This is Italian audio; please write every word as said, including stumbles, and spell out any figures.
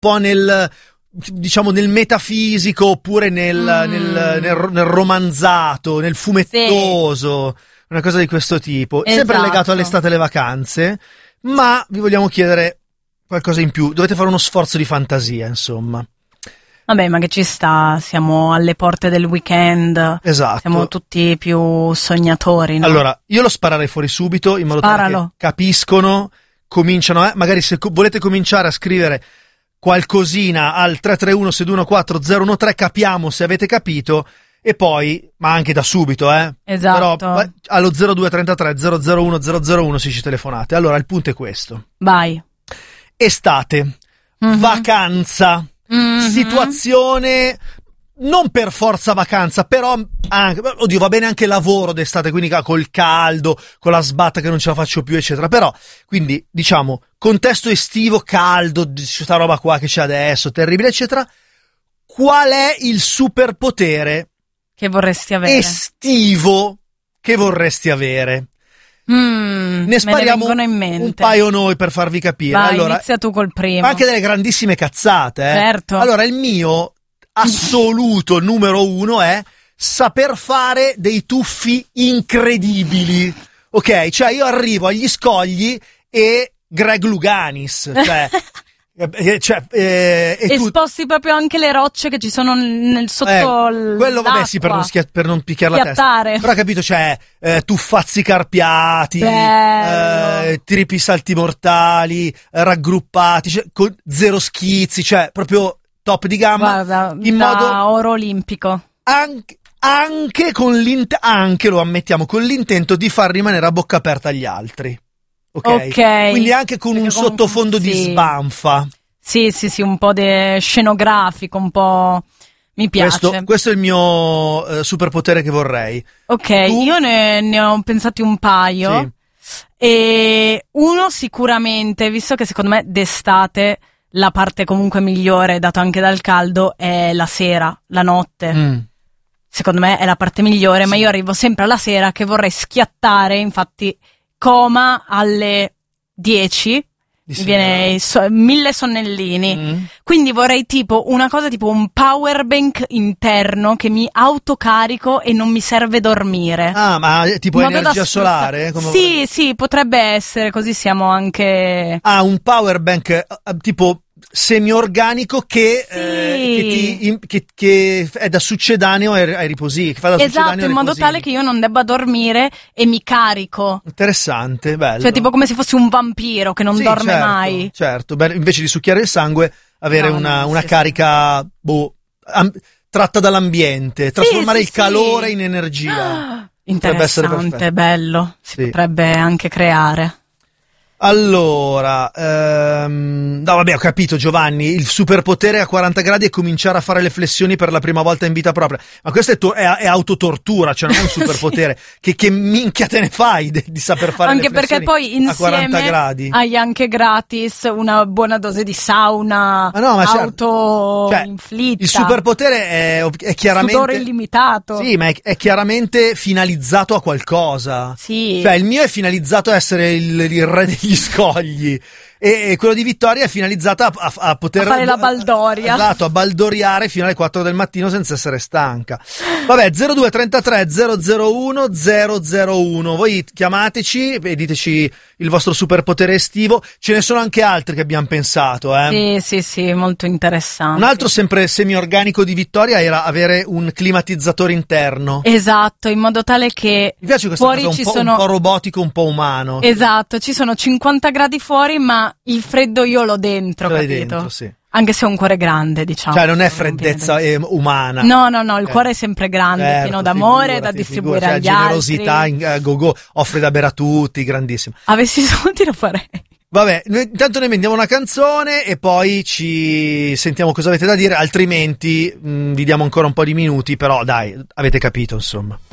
po' nel, diciamo, nel metafisico oppure nel, mm. nel, nel, nel romanzato, nel fumettoso, sì. Una cosa di questo tipo. Esatto. Sempre legato all'estate e alle vacanze, ma vi vogliamo chiedere qualcosa in più. Dovete fare uno sforzo di fantasia, insomma. Vabbè, ma che ci sta, siamo alle porte del weekend. Esatto. Siamo tutti più sognatori, no? Allora, io lo sparerei fuori subito, in modo Sparalo. tale che capiscono, cominciano, eh, magari se co- volete cominciare a scrivere qualcosina al tre tre uno sei due uno quattro zero uno tre, capiamo se avete capito, e poi, ma anche da subito, eh. Esatto. Però allo zero due trentatré zero zero uno zero zero uno se ci telefonate. Allora, il punto è questo. Vai. Estate, mm-hmm. vacanza, mm-hmm. situazione, non per forza vacanza, però anche, oddio, va bene anche lavoro d'estate, quindi col caldo, con la sbatta che non ce la faccio più, eccetera. Però, quindi, diciamo, contesto estivo, caldo, questa roba qua che c'è adesso, terribile, eccetera. Qual è il superpotere che vorresti avere? Estivo che vorresti avere? Mm, ne spariamo me ne in mente. Un paio noi per farvi capire. Vai, allora, inizia tu col primo. Anche delle grandissime cazzate, eh. Certo. Allora, il mio assoluto numero uno è saper fare dei tuffi incredibili. Ok? Cioè, io arrivo agli scogli e Greg Louganis, cioè... Cioè, eh, e esposti tu... proprio anche le rocce che ci sono nel sotto eh, quello vabbè sì, per non, schia- per non picchiare la testa, però capito, c'è eh, tuffazzi carpiati, eh, tripi salti mortali, eh, raggruppati, cioè, con zero schizzi, cioè proprio top di gamma. Guarda, in da modo oro olimpico, anche, anche con l'int- anche lo ammettiamo, con l'intento di far rimanere a bocca aperta gli altri. Okay. ok, quindi anche con perché un comunque, sottofondo sì. di sbanfa. Sì, sì, sì, un po' di scenografico, un po'... Mi piace. Questo, questo è il mio uh, superpotere che vorrei. Ok, tu? io ne, ne ho pensati un paio. Sì. E uno sicuramente, visto che secondo me d'estate la parte comunque migliore, dato anche dal caldo, è la sera, la notte. Mm. Secondo me è la parte migliore, sì. Ma io arrivo sempre alla sera che vorrei schiattare, infatti... coma alle dieci, mi viene so, mille sonnellini, mm. quindi vorrei tipo una cosa tipo un power bank interno che mi autocarico e non mi serve dormire. Ah, ma tipo energia solare? Come sì, vorrei... sì, potrebbe essere, così siamo anche... Ah, un power bank uh, tipo... semi-organico che, sì. eh, che, ti, in, che, che è da succedaneo ai, ai riposi, che fa da esatto, in modo tale che io non debba dormire e mi carico. Interessante, bello. Cioè tipo come se fossi un vampiro che non sì, dorme certo, mai. Certo, beh, invece di succhiare il sangue avere no, una, no, una sì, carica boh, am, tratta dall'ambiente, trasformare sì, il sì, calore sì. in energia. Interessante, bello, si sì. potrebbe anche creare. Allora, ehm, no vabbè, ho capito Giovanni, il superpotere a quaranta gradi è cominciare a fare le flessioni per la prima volta in vita propria, ma questo è, to- è, è autotortura, cioè non è un superpotere, sì. che, che minchia te ne fai di, di saper fare anche le flessioni perché poi a quaranta gradi? Hai anche gratis una buona dose di sauna, ma no, ma auto cioè, inflitta. Il superpotere è, è chiaramente... sudore illimitato. Sì, ma è, è chiaramente finalizzato a qualcosa. Sì. Cioè il mio è finalizzato a essere il, il re degli scogli e, e quello di Vittoria è finalizzato a, a, a poter a fare la baldoria, esatto, a baldoriare fino alle quattro del mattino senza essere stanca. Vabbè, zero due trentatré zero zero uno zero zero uno, voi chiamateci e diteci il vostro superpotere estivo. Ce ne sono anche altri che abbiamo pensato, eh. Sì, sì, sì, molto interessante. Un altro sempre semi-organico di Vittoria era avere un climatizzatore interno. Esatto, in modo tale che mi piace questa fuori cosa, un ci po', sono... un po' robotico, un po' umano. Esatto, ci sono cinquanta gradi fuori, ma il freddo io l'ho dentro, Ce l'hai capito? dentro, sì. Anche se ho un cuore grande, diciamo. Cioè non è freddezza eh, umana. No, no, no, il eh. cuore è sempre grande, certo, pieno d'amore figurati, da distribuire figurati, agli cioè, generosità altri. in uh, go-go, offre da bere a tutti, grandissimo. Avessi soldi lo farei. Vabbè, noi intanto ne vendiamo una canzone e poi ci sentiamo cosa avete da dire, altrimenti mh, vi diamo ancora un po' di minuti, però dai, avete capito insomma.